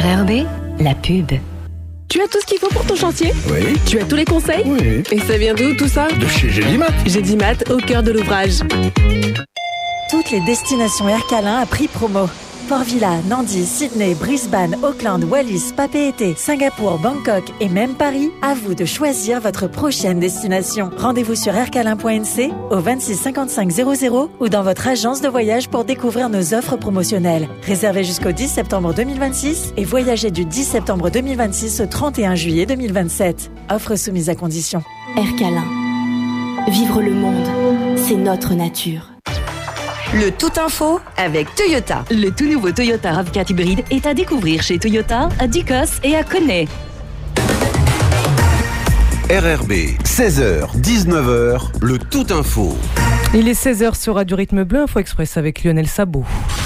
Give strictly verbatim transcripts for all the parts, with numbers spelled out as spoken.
R R B, la pub. Tu as tout ce qu'il faut pour ton chantier ? Oui. Tu as tous les conseils ? Oui. Et ça vient d'où tout ça ? De chez Gélimat. Gélimat, au cœur de l'ouvrage. Toutes les destinations Air Calin à prix promo. Port Vila, Nandi, Sydney, Brisbane, Auckland, Wallis, Papeete, Singapour, Bangkok et même Paris, à vous de choisir votre prochaine destination. Rendez-vous sur aircalin point n c au vingt-six cinquante-cinq zéro zéro ou dans votre agence de voyage pour découvrir nos offres promotionnelles. Réservez jusqu'au dix septembre deux mille vingt-six et voyagez du dix septembre deux mille vingt-six au trente et un juillet deux mille vingt-sept. Offre soumise à condition. Air Calin. Vivre le monde, c'est notre nature. Le Tout Info avec Toyota. Le tout nouveau Toyota RAV quatre hybride est à découvrir chez Toyota, à Ducos et à Connay. R R B, seize heures, dix-neuf heures, le Tout Info. Il est seize heures sur Radio Rythme Bleu, Info Express avec Lionel Sabot.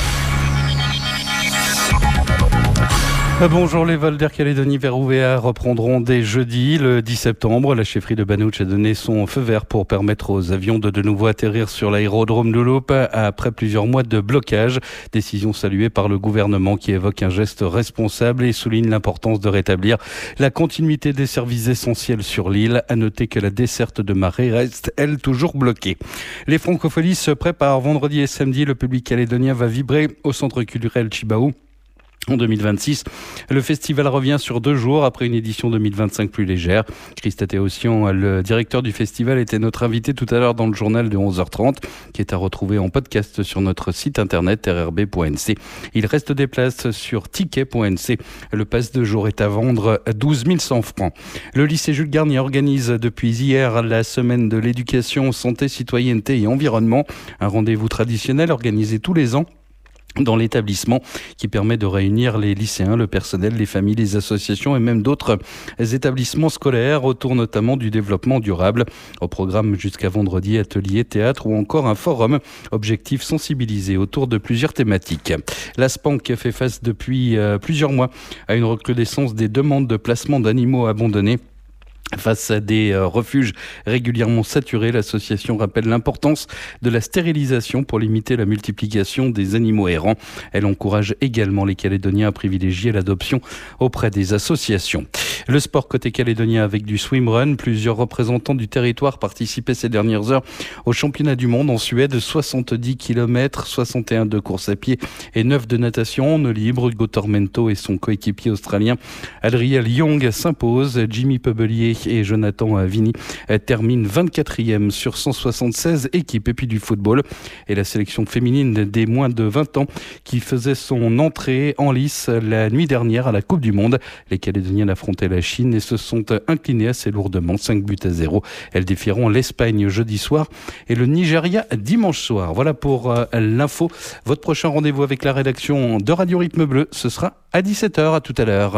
Bonjour, les vols d'Air Calédonie vers Ouvéa reprendront dès jeudi, le dix septembre. La chefferie de Banouch a donné son feu vert pour permettre aux avions de de nouveau atterrir sur l'aérodrome de Loup après plusieurs mois de blocage. Décision saluée par le gouvernement qui évoque un geste responsable et souligne l'importance de rétablir la continuité des services essentiels sur l'île. À noter que la desserte de Marais reste, elle, toujours bloquée. Les francopholies se préparent. Vendredi et samedi, le public calédonien va vibrer au centre culturel Chibaou. En deux mille vingt-six, le festival revient sur deux jours après une édition deux mille vingt-cinq plus légère. Christa Théossian, le directeur du festival, était notre invité tout à l'heure dans le journal de onze heures trente, qui est à retrouver en podcast sur notre site internet r r b point n c. Il reste des places sur ticket point n c. Le pass de jour est à vendre à douze mille cent francs. Le lycée Jules Garnier organise depuis hier la semaine de l'éducation, santé, citoyenneté et environnement. Un rendez-vous traditionnel organisé tous les ans dans l'établissement qui permet de réunir les lycéens, le personnel, les familles, les associations et même d'autres établissements scolaires autour notamment du développement durable. Au programme jusqu'à vendredi, ateliers, théâtre ou encore un forum. Objectif sensibiliser autour de plusieurs thématiques. La Spank fait face depuis euh, plusieurs mois à une recrudescence des demandes de placement d'animaux abandonnés. Face à des euh, refuges régulièrement saturés, l'association rappelle l'importance de la stérilisation pour limiter la multiplication des animaux errants. Elle encourage également les Calédoniens à privilégier l'adoption auprès des associations. Le sport côté calédonien avec du swimrun. Plusieurs représentants du territoire participaient ces dernières heures au championnat du monde en Suède. soixante-dix kilomètres, soixante et un de course à pied et neuf de natation en eau libre. Hugo Tormento et son coéquipier australien Adriel Young s'imposent. Jimmy Pebelier et Jonathan Vini terminent vingt-quatrième sur cent soixante-seize équipes. Et puis du football et la sélection féminine des moins de vingt ans qui faisait son entrée en lice la nuit dernière à la Coupe du Monde. Les Calédoniennes affrontaient la Chine et se sont inclinées assez lourdement, cinq buts à zéro. Elles défieront l'Espagne jeudi soir et le Nigeria dimanche soir. Voilà pour euh, l'info. Votre prochain rendez-vous avec la rédaction de Radio Rythme Bleu, ce sera à dix-sept heures. À tout à l'heure.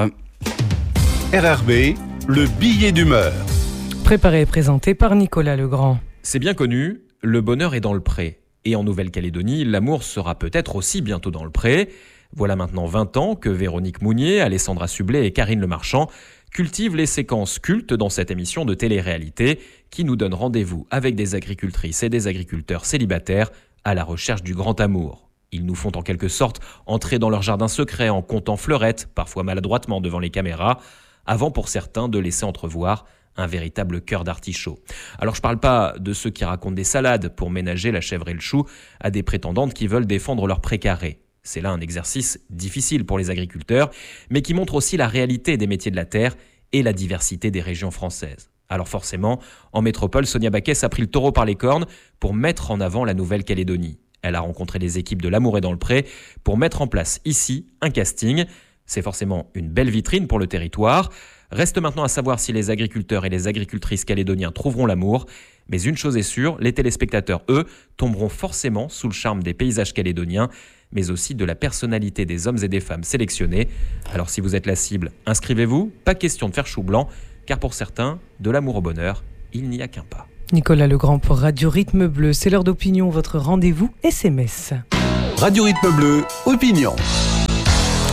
R R B, le billet d'humeur. Préparé et présenté par Nicolas Legrand. C'est bien connu, le bonheur est dans le pré. Et en Nouvelle-Calédonie, l'amour sera peut-être aussi bientôt dans le pré. Voilà maintenant vingt ans que Véronique Mounier, Alessandra Sublet et Karine Lemarchand cultivent les séquences cultes dans cette émission de télé-réalité qui nous donne rendez-vous avec des agricultrices et des agriculteurs célibataires à la recherche du grand amour. Ils nous font en quelque sorte entrer dans leur jardin secret en comptant fleurettes, parfois maladroitement devant les caméras, avant pour certains de laisser entrevoir un véritable cœur d'artichaut. Alors je parle pas de ceux qui racontent des salades pour ménager la chèvre et le chou à des prétendantes qui veulent défendre leur précaré. C'est là un exercice difficile pour les agriculteurs, mais qui montre aussi la réalité des métiers de la terre et la diversité des régions françaises. Alors forcément, en métropole, Sonia Baquès a pris le taureau par les cornes pour mettre en avant la Nouvelle-Calédonie. Elle a rencontré les équipes de L'Amour est dans le pré pour mettre en place ici un casting. C'est forcément une belle vitrine pour le territoire. Reste maintenant à savoir si les agriculteurs et les agricultrices calédoniens trouveront l'amour. Mais une chose est sûre, les téléspectateurs, eux, tomberont forcément sous le charme des paysages calédoniens, mais aussi de la personnalité des hommes et des femmes sélectionnés. Alors si vous êtes la cible, inscrivez-vous, pas question de faire chou blanc, car pour certains, de l'amour au bonheur, il n'y a qu'un pas. Nicolas Legrand pour Radio Rythme Bleu, c'est l'heure d'opinion, votre rendez-vous S M S. Radio Rythme Bleu, opinion.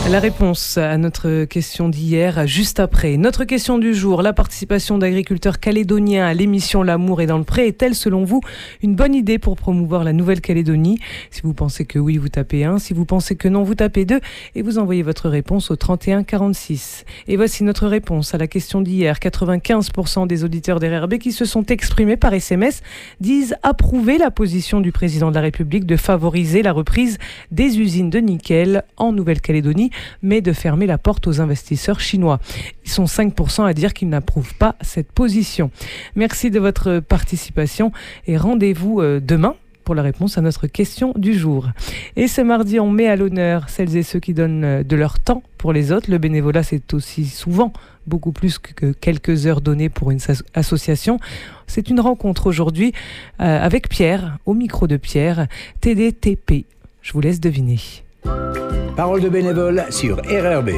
La réponse à notre question d'hier, juste après. Notre question du jour, la participation d'agriculteurs calédoniens à l'émission L'amour est dans le pré est-elle, selon vous, une bonne idée pour promouvoir la Nouvelle-Calédonie ? Si vous pensez que oui, vous tapez un. Si vous pensez que non, vous tapez deux. Et vous envoyez votre réponse au trente et un quarante-six. Et voici notre réponse à la question d'hier. quatre-vingt-quinze pour cent des auditeurs d'R R B qui se sont exprimés par S M S disent approuver la position du président de la République de favoriser la reprise des usines de nickel en Nouvelle-Calédonie, mais de fermer la porte aux investisseurs chinois. Ils sont cinq pour cent à dire qu'ils n'approuvent pas cette position. Merci de votre participation et rendez-vous demain pour la réponse à notre question du jour. Et ce mardi, on met à l'honneur celles et ceux qui donnent de leur temps pour les autres. Le bénévolat, c'est aussi souvent beaucoup plus que quelques heures données pour une association. C'est une rencontre aujourd'hui avec Pierre, au micro de Pierre, T D T P. Je vous laisse deviner. Parole de bénévole sur R R B.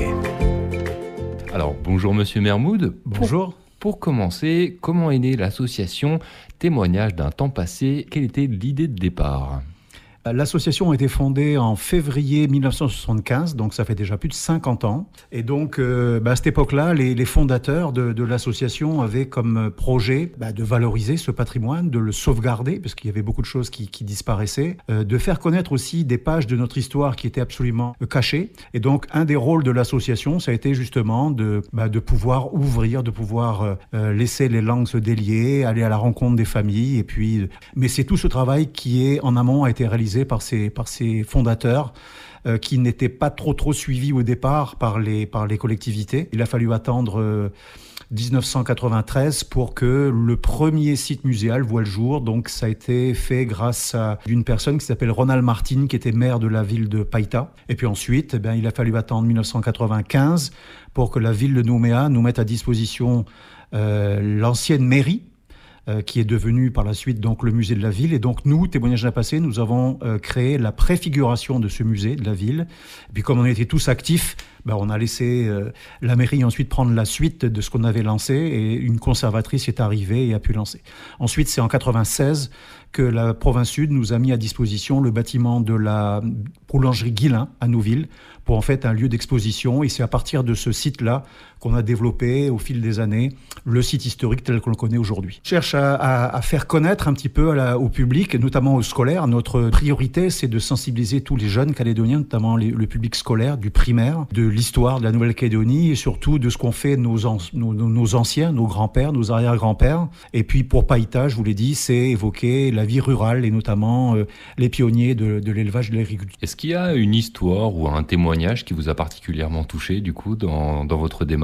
Alors, bonjour Monsieur Mermoud. Bonjour. Pour, pour commencer, comment est née l'association Témoignage d'un temps passé ? Quelle était l'idée de départ ? L'association a été fondée en février mille neuf cent soixante-quinze, donc ça fait déjà plus de cinquante ans. Et donc, euh, bah, à cette époque-là, les, les fondateurs de, de l'association avaient comme projet bah, de valoriser ce patrimoine, de le sauvegarder, parce qu'il y avait beaucoup de choses qui, qui disparaissaient, euh, de faire connaître aussi des pages de notre histoire qui étaient absolument euh, cachées. Et donc, un des rôles de l'association, ça a été justement de, bah, de pouvoir ouvrir, de pouvoir euh, laisser les langues se délier, aller à la rencontre des familles. Et puis, mais c'est tout ce travail qui est en amont a été réalisé par ces, par ces fondateurs euh, qui n'étaient pas trop trop suivis au départ par les, par les collectivités. Il a fallu attendre euh, dix-neuf cent quatre-vingt-treize pour que le premier site muséal voit le jour. Donc ça a été fait grâce à une personne qui s'appelle Ronald Martin, qui était maire de la ville de Païta. Et puis ensuite, eh bien, il a fallu attendre mille neuf cent quatre-vingt-quinze pour que la ville de Nouméa nous mette à disposition euh, l'ancienne mairie, Euh, qui est devenu par la suite donc le musée de la ville. Et donc nous, Témoignage d'un passé, nous avons euh, créé la préfiguration de ce musée de la ville. Et puis comme on était tous actifs, ben, on a laissé euh, la mairie ensuite prendre la suite de ce qu'on avait lancé, et une conservatrice est arrivée et a pu lancer. Ensuite, c'est en quatre-vingt-seize que la province sud nous a mis à disposition le bâtiment de la boulangerie Guillain à Nouville, pour en fait un lieu d'exposition. Et c'est à partir de ce site-là qu'on a développé au fil des années le site historique tel qu'on le connaît aujourd'hui. On cherche à, à, à faire connaître un petit peu à la, au public, et notamment aux scolaires. Notre priorité, c'est de sensibiliser tous les jeunes Calédoniens, notamment les, le public scolaire, du primaire, de l'histoire de la Nouvelle-Calédonie, et surtout de ce qu'ont fait nos, an, nos, nos anciens, nos grands-pères, nos arrière-grands-pères. Et puis pour Païta, je vous l'ai dit, c'est évoquer la vie rurale, et notamment euh, les pionniers de, de l'élevage et de l'agriculture. Est-ce qu'il y a une histoire ou un témoignage qui vous a particulièrement touché, du coup, dans, dans votre démarche ?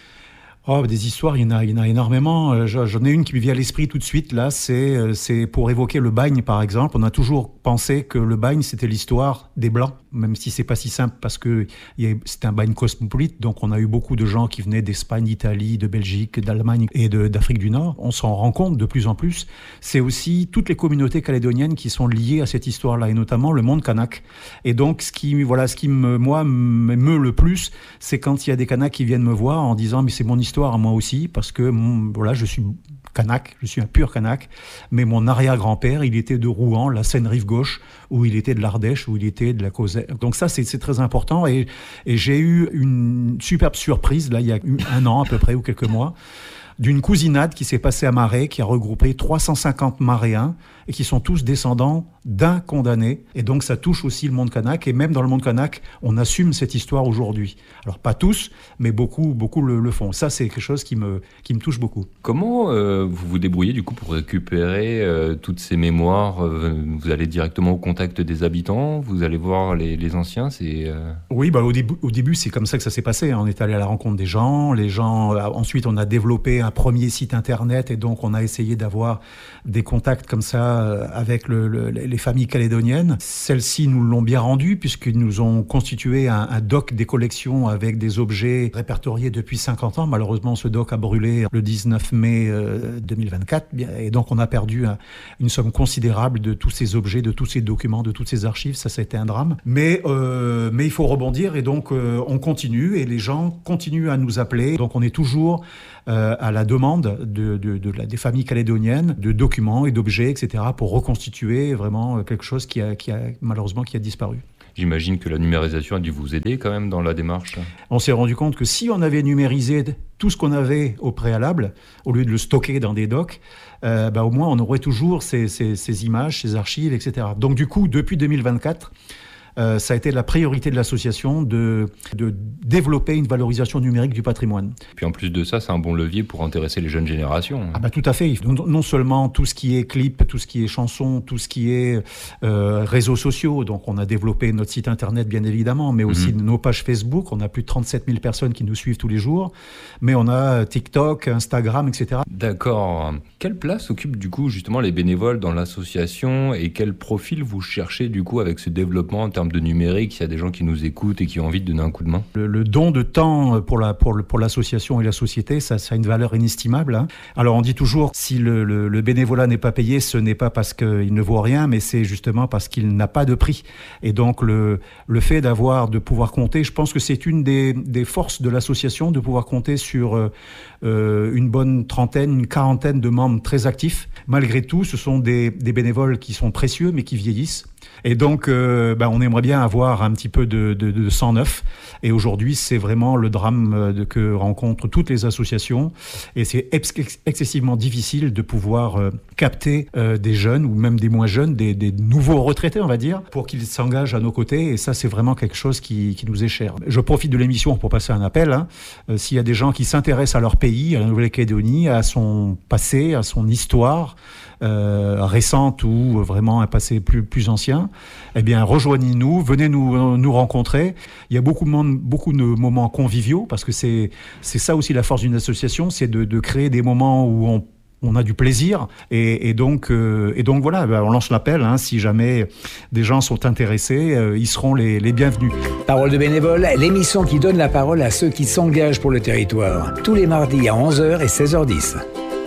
Oh, des histoires, il y en a, il y en a énormément. J'en ai une qui me vient à l'esprit tout de suite, là, c'est, c'est pour évoquer le bagne, par exemple. On a toujours pensé que le bagne, c'était l'histoire des Blancs, même si c'est pas si simple, parce que c'était un bagne cosmopolite, donc on a eu beaucoup de gens qui venaient d'Espagne, d'Italie, de Belgique, d'Allemagne et de, d'Afrique du Nord. On s'en rend compte de plus en plus. C'est aussi toutes les communautés calédoniennes qui sont liées à cette histoire-là, et notamment le monde kanak. Et donc, ce qui, voilà, ce qui me, moi, m'émeut le plus, c'est quand il y a des Kanaks qui viennent me voir en disant « mais c'est mon histoire à moi aussi, parce que mon, voilà, je suis kanak, je suis un pur kanak, mais mon arrière-grand-père, il était de Rouen, la Seine-Rive-Gauche, ou il était de l'Ardèche, ou il était de la Causère. » Donc ça, c'est, c'est très important, et, et j'ai eu une superbe surprise, là, il y a un an à peu près, ou quelques mois, d'une cousinade qui s'est passée à Marais, qui a regroupé trois cent cinquante Maréens, et qui sont tous descendants d'un condamné. Et donc ça touche aussi le monde kanak, et même dans le monde kanak, on assume cette histoire aujourd'hui. Alors pas tous, mais beaucoup, beaucoup le, le font. Ça, c'est quelque chose qui me, qui me touche beaucoup. Comment euh, vous vous débrouillez du coup pour récupérer euh, toutes ces mémoires ? Vous allez directement au contact des habitants ? Vous allez voir les, les anciens ? C'est euh... Oui, bah, au, début, au début, c'est comme ça que ça s'est passé. On est allé à la rencontre des gens. Les gens. Ensuite, on a développé un premier site internet, et donc on a essayé d'avoir des contacts comme ça avec le, le, les familles calédoniennes. Celles-ci nous l'ont bien rendu, puisqu'ils nous ont constitué un, un doc des collections avec des objets répertoriés depuis cinquante ans. Malheureusement, ce doc a brûlé le dix-neuf mai deux mille vingt-quatre, et donc on a perdu un, une somme considérable de tous ces objets, de tous ces documents, de toutes ces archives. Ça, ça a été un drame. Mais, euh, mais il faut rebondir, et donc euh, on continue, et les gens continuent à nous appeler. Donc on est toujours euh, à la demande de, de, de la, des familles calédoniennes, de documents et d'objets, et cetera, pour reconstituer vraiment quelque chose qui a, qui a malheureusement qui a disparu. J'imagine que la numérisation a dû vous aider quand même dans la démarche. On s'est rendu compte que si on avait numérisé tout ce qu'on avait au préalable, au lieu de le stocker dans des docs, euh, bah, au moins on aurait toujours ces, ces, ces images, ces archives, et cetera. Donc du coup, depuis deux mille vingt-quatre, Euh, ça a été la priorité de l'association de, de développer une valorisation numérique du patrimoine. Puis en plus de ça, c'est un bon levier pour intéresser les jeunes générations. Ah bah tout à fait. Non, non seulement tout ce qui est clips, tout ce qui est chansons, tout ce qui est euh, réseaux sociaux. Donc on a développé notre site internet bien évidemment, mais aussi mmh. nos pages Facebook. On a plus de trente-sept mille personnes qui nous suivent tous les jours. Mais on a TikTok, Instagram, et cetera. D'accord. Quelle place occupent du coup justement les bénévoles dans l'association et quel profil vous cherchez du coup avec ce développement en termes de numérique, il y a des gens qui nous écoutent et qui ont envie de donner un coup de main. Le, le don de temps pour, la, pour, le, pour l'association et la société, ça, ça a une valeur inestimable. Hein. Alors on dit toujours, si le, le, le bénévolat n'est pas payé, ce n'est pas parce qu'il ne vaut rien, mais c'est justement parce qu'il n'a pas de prix. Et donc le, le fait d'avoir, de pouvoir compter, je pense que c'est une des, des forces de l'association, de pouvoir compter sur euh, une bonne trentaine, une quarantaine de membres très actifs. Malgré tout, ce sont des, des bénévoles qui sont précieux, mais qui vieillissent. Et donc, euh, bah, on aimerait bien avoir un petit peu de, de, de sang neuf. Et aujourd'hui, c'est vraiment le drame de, que rencontrent toutes les associations. Et c'est ex- excessivement difficile de pouvoir euh, capter euh, des jeunes ou même des moins jeunes, des, des nouveaux retraités, on va dire, pour qu'ils s'engagent à nos côtés. Et ça, c'est vraiment quelque chose qui, qui nous est cher. Je profite de l'émission pour passer un appel. Hein. Euh, s'il y a des gens qui s'intéressent à leur pays, à la Nouvelle-Calédonie, à son passé, à son histoire, Euh, récente ou vraiment un passé plus, plus ancien, eh bien rejoignez-nous, venez nous, nous rencontrer. Il y a beaucoup de, monde, beaucoup de moments conviviaux parce que c'est, c'est ça aussi la force d'une association, c'est de, de créer des moments où on on a du plaisir et, et, donc, euh, et donc voilà, ben on lance l'appel, hein, si jamais des gens sont intéressés, euh, ils seront les, les bienvenus. Parole de bénévole, l'émission qui donne la parole à ceux qui s'engagent pour le territoire, tous les mardis à onze heures et seize heures dix.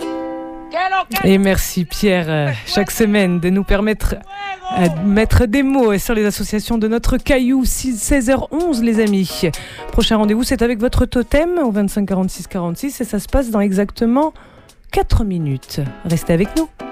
Et merci Pierre, chaque semaine, de nous permettre de mettre des mots sur les associations de notre caillou. seize heures onze les amis. Prochain rendez-vous, c'est avec votre totem au vingt-cinq quarante-six quarante-six et ça se passe dans exactement quatre minutes. Restez avec nous.